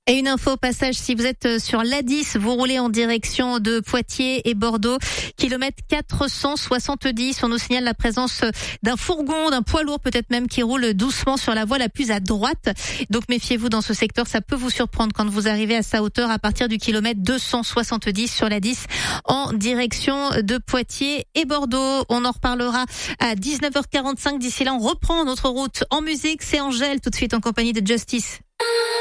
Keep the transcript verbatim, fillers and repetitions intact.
Et une info au passage, si vous êtes sur l'A dix, vous roulez en direction de Poitiers et Bordeaux, kilomètre quatre cent soixante-dix. On nous signale la présence d'un fourgon, d'un poids lourd peut-être même qui roule doucement sur la voie la plus à droite. Donc méfiez-vous dans ce secteur, ça peut vous surprendre quand vous arrivez à sa hauteur à partir du kilomètre deux cent soixante-dix sur l'A dix en direction de Poitiers et Bordeaux. On en reparlera à dix-neuf heures quarante-cinq. D'ici là, on reprend notre route en musique. C'est Angèle tout de suite en compagnie de Justice.